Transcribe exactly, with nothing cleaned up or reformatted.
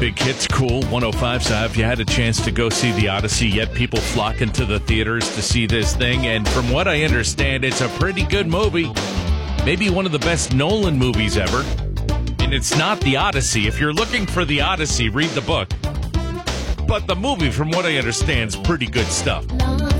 Big Hits Cool one oh five. So have you had a chance to go see The Odyssey yet? People flocking to the theaters to see this thing. And from what I understand, it's a pretty good movie. Maybe one of the best Nolan movies ever. And it's not The Odyssey. If you're looking for The Odyssey, read the book. But the movie, from what I understand, is pretty good stuff.